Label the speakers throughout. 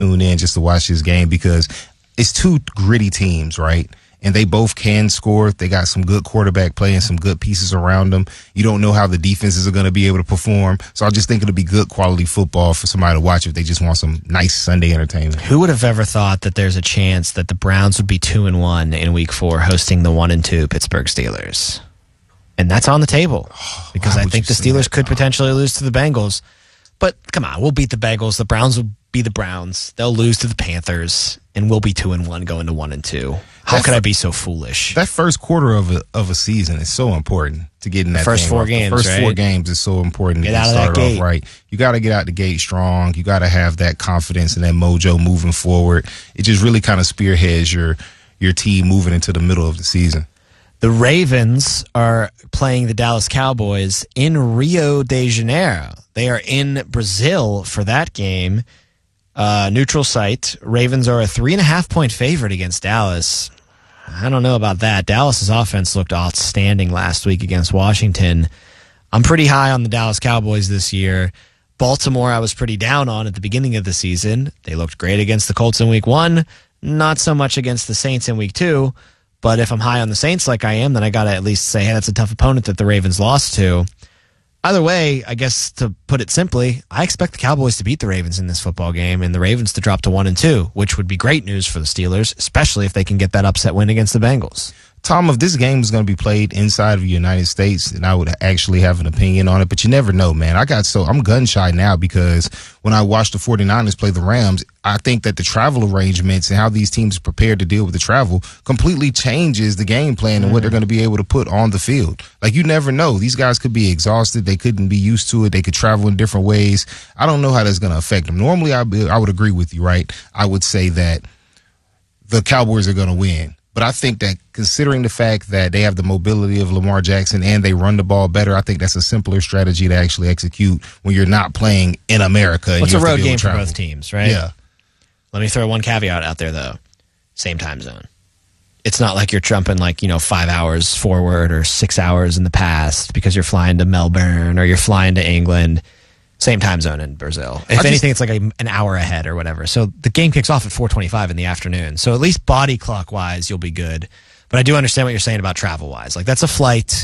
Speaker 1: tune in just to watch this game because it's two gritty teams, right? And they both can score. They got some good quarterback play and some good pieces around them. You don't know how the defenses are going to be able to perform. So I just think it'll be good quality football for somebody to watch if they just want some nice Sunday entertainment.
Speaker 2: Who would have ever thought that there's a chance that the Browns would be 2-1 in Week 4 hosting the 1-2 Pittsburgh Steelers? And that's on the table because I think the Steelers could potentially lose to the Bengals. But come on, we'll beat the Bengals. The Browns will be the Browns. They'll lose to the Panthers, and we'll be 2-1 going to 1-2. How could I be so foolish?
Speaker 1: That first quarter of a season is so important to get in that
Speaker 2: first four games.
Speaker 1: The first
Speaker 2: right?
Speaker 1: 4 games is so important
Speaker 2: get
Speaker 1: to
Speaker 2: out of that gate.
Speaker 1: off right. You got to get out the gate strong. You got to have that confidence and that mojo moving forward. It just really kind of spearheads your team moving into the middle of the season.
Speaker 2: The Ravens are playing the Dallas Cowboys in Rio de Janeiro. They are in Brazil for that game. Neutral site. Ravens are a 3.5-point favorite against Dallas. I don't know about that. Dallas's offense looked outstanding last week against Washington. I'm pretty high on the Dallas Cowboys this year. Baltimore, I was pretty down on at the beginning of the season. They looked great against the Colts in Week 1, not so much against the Saints in Week 2. But if I'm high on the Saints like I am, then I got to at least say, hey, that's a tough opponent that the Ravens lost to. Either way, I guess to put it simply, I expect the Cowboys to beat the Ravens in this football game and the Ravens to drop to 1-2, which would be great news for the Steelers, especially if they can get that upset win against the Bengals.
Speaker 1: Tom, if this game is going to be played inside of the United States, then I would actually have an opinion on it. But you never know, man. I'm gun shy now because when I watched the 49ers play the Rams, I think that the travel arrangements and how these teams are prepared to deal with the travel completely changes the game plan and what they're going to be able to put on the field. Like, you never know. These guys could be exhausted. They couldn't be used to it. They could travel in different ways. I don't know how that's going to affect them. Normally, I would agree with you, right? I would say that the Cowboys are going to win. But I think that considering the fact that they have the mobility of Lamar Jackson and they run the ball better, I think that's a simpler strategy to actually execute when you're not playing in America.
Speaker 2: It's a road game for both teams, right?
Speaker 1: Yeah.
Speaker 2: Let me throw one caveat out there, though. Same time zone. It's not like you're jumping 5 hours forward or 6 hours in the past because you're flying to Melbourne or you're flying to England. Same time zone in Brazil. If anything, it's like an hour ahead or whatever. So the game kicks off at 4:25 in the afternoon. So at least body clock-wise, you'll be good. But I do understand what you're saying about travel-wise. Like, that's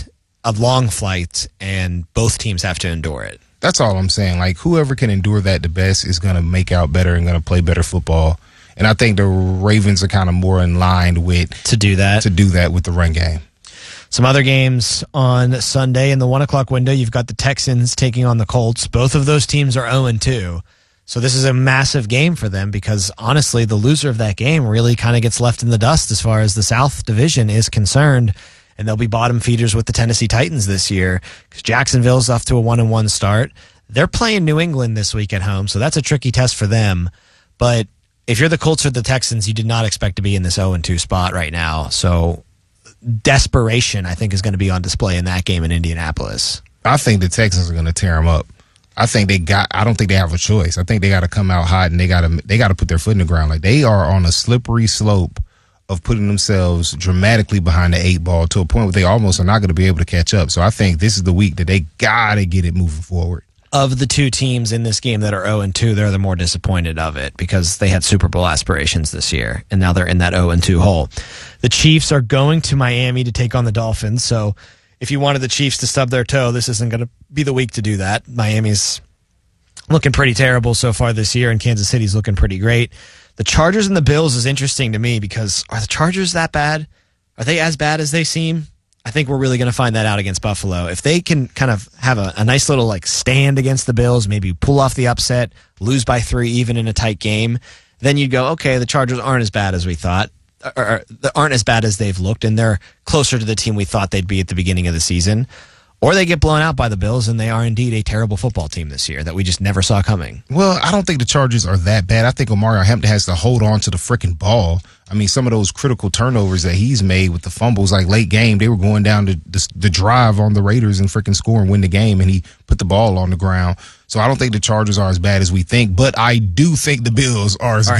Speaker 2: a long flight, and both teams have to endure it.
Speaker 1: That's all I'm saying. Like, whoever can endure that the best is going to make out better and going to play better football. And I think the Ravens are kind of more in line with
Speaker 2: to do that
Speaker 1: with the run game.
Speaker 2: Some other games on Sunday in the 1 o'clock window, you've got the Texans taking on the Colts. Both of those teams are 0-2. So this is a massive game for them because, honestly, the loser of that game really kind of gets left in the dust as far as the South Division is concerned. And they'll be bottom feeders with the Tennessee Titans this year because Jacksonville's off to a 1-1 start. They're playing New England this week at home, so that's a tricky test for them. But if you're the Colts or the Texans, you did not expect to be in this 0-2 spot right now. So desperation, I think, is going to be on display in that game in Indianapolis.
Speaker 1: I think the Texans are going to tear them up. I don't think they have a choice. I think they got to come out hot and they got to put their foot in the ground. Like, they are on a slippery slope of putting themselves dramatically behind the 8 ball to a point where they almost are not going to be able to catch up. So I think this is the week that they got to get it moving forward.
Speaker 2: Of the two teams in this game that are 0-2, they're the more disappointed of it because they had Super Bowl aspirations this year, and now they're in that 0-2 hole. The Chiefs are going to Miami to take on the Dolphins, so if you wanted the Chiefs to stub their toe, this isn't going to be the week to do that. Miami's looking pretty terrible so far this year, and Kansas City's looking pretty great. The Chargers and the Bills is interesting to me because are the Chargers that bad? Are they as bad as they seem? I think we're really going to find that out against Buffalo. If they can kind of have a nice little stand against the Bills, maybe pull off the upset, lose by 3 even in a tight game, then you'd go, okay, the Chargers aren't as bad as we thought, or aren't as bad as they've looked, and they're closer to the team we thought they'd be at the beginning of the season. Or they get blown out by the Bills, and they are indeed a terrible football team this year that we just never saw coming.
Speaker 1: Well, I don't think the Chargers are that bad. I think Omari Hampton has to hold on to the freaking ball. I mean, some of those critical turnovers that he's made with the fumbles, like late game, they were going down to the drive on the Raiders and freaking score and win the game, and he put the ball on the ground. So I don't think the Chargers are as bad as we think, but I do think the Bills are as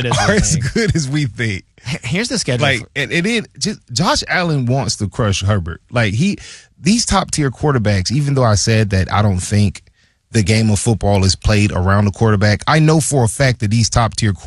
Speaker 1: good as we think.
Speaker 2: Here's the schedule.
Speaker 1: Josh Allen wants to crush Herbert. These top tier quarterbacks, even though I said that I don't think the game of football is played around the quarterback. I know for a fact that these top tier